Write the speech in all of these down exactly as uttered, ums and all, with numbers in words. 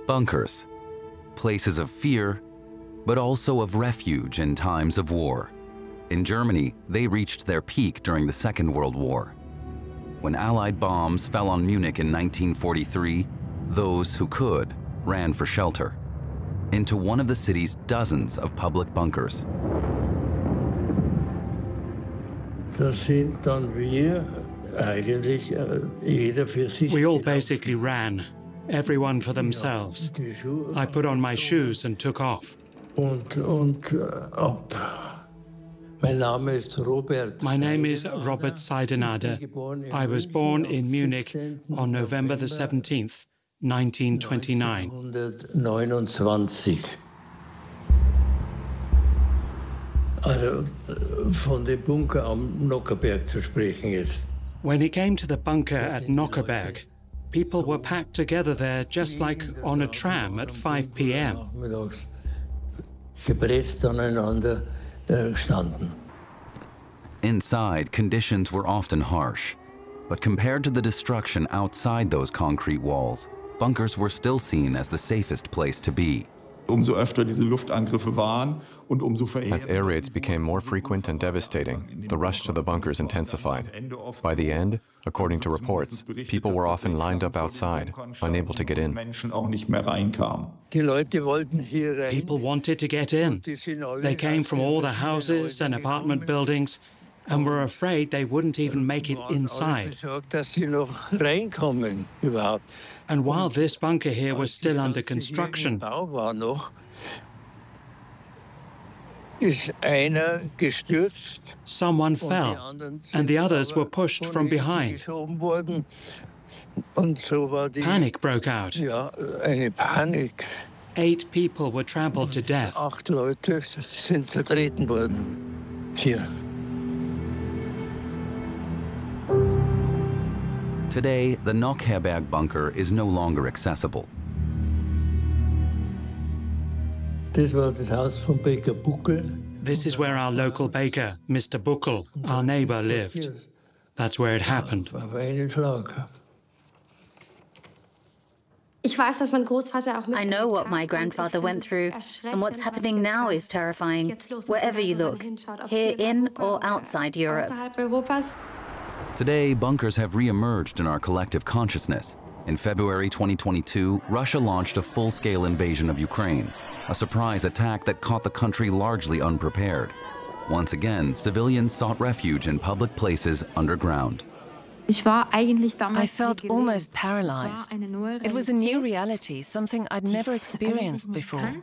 Bunkers, places of fear, but also of refuge in times of war. In Germany, they reached their peak during the Second World War. When Allied bombs fell on Munich in nineteen forty-three, those who could ran for shelter into one of the city's dozens of public bunkers. We all basically ran, everyone for themselves. I put on my shoes and took off. My name is Robert Seidenade. I was born in Munich on November the seventeenth, nineteen twenty-nine. When it came to the bunker at Nockherberg, people were packed together there just like on a tram at five p m Inside, conditions were often harsh, but compared to the destruction outside those concrete walls, bunkers were still seen as the safest place to be. Umso öfter diese Luftangriffe waren und umso As air raids became more frequent and devastating, the rush to the bunkers intensified. By the end, according to reports, people were often lined up outside, unable to get in. People wanted to get in. They came from all the houses and apartment buildings and were afraid they wouldn't even make it inside. And while this bunker here was still under construction, someone fell, and the others were pushed from behind. Panic broke out. Eight people were trampled to death. Today, the Nockherberg bunker is no longer accessible. This is where our local baker, Mister Buckel, our neighbor, lived. That's where it happened. I know what my grandfather went through, and what's happening now is terrifying, wherever you look, here in or outside Europe. Today, bunkers have re-emerged in our collective consciousness. In February twenty twenty-two, Russia launched a full-scale invasion of Ukraine, a surprise attack that caught the country largely unprepared. Once again, civilians sought refuge in public places underground. I felt almost paralyzed. It was a new reality, something I'd never experienced before.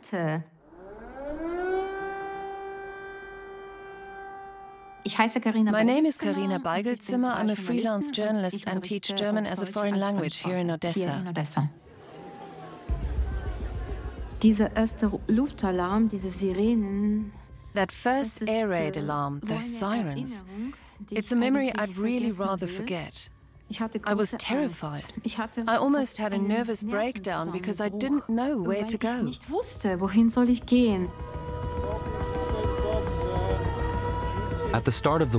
My name is Karina Beigelzimmer. I'm a freelance journalist and teach German as a foreign language here in Odessa. That first air raid alarm, those sirens, it's a memory I'd really rather forget. I was terrified. I almost had a nervous breakdown because I didn't know where to go. At the start of the